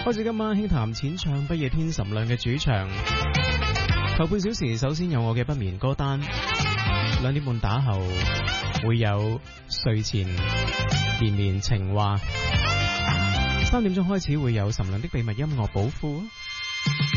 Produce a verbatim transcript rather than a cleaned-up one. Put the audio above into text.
開始今晚輕談淺唱不夜天岑亮嘅主場。頭半小時首先有我嘅不眠歌單，兩點半打後會有睡前連綿情話，三點鐘開始會有岑亮的秘密音樂寶庫。